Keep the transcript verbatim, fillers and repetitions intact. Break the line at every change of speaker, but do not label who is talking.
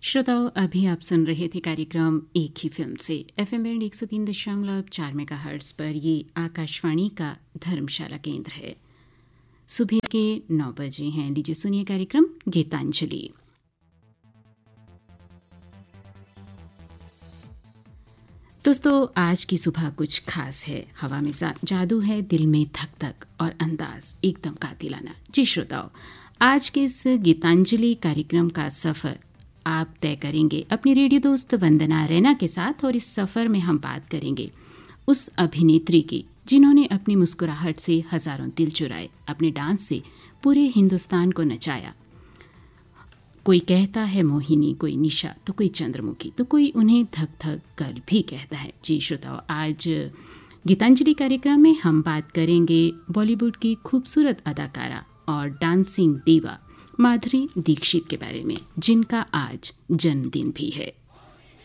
श्रोताओं, अभी आप सुन रहे थे कार्यक्रम एक ही फिल्म से एफएम बैंड एक सौ तीन दशमलव चार मेगाहर्ट्ज़ पर। ये आकाशवाणी का धर्मशाला केंद्र है। सुबह के नौ बजे हैं। लीजिए सुनिए कार्यक्रम गीतांजलि। दोस्तों, आज की सुबह कुछ खास है। हवा में जादू है, दिल में धक धक और अंदाज एकदम कातिलाना। जी श्रोताओ, आज के इस गीतांजलि कार्यक्रम का सफर आप तय करेंगे अपनी रेडियो दोस्त वंदना रैना के साथ। और इस सफर में हम बात करेंगे उस अभिनेत्री की जिन्होंने अपनी मुस्कुराहट से हजारों दिल चुराए, अपने डांस से पूरे हिंदुस्तान को नचाया। कोई कहता है मोहिनी, कोई निशा, तो कोई चंद्रमुखी, तो कोई उन्हें धक धक गर्ल भी कहता है। जी श्रोताओ, आज गीतांजलि कार्यक्रम में हम बात करेंगे बॉलीवुड की खूबसूरत अदाकारा और डांसिंग दीवा माधुरी दीक्षित के बारे में, जिनका आज जन्मदिन भी है।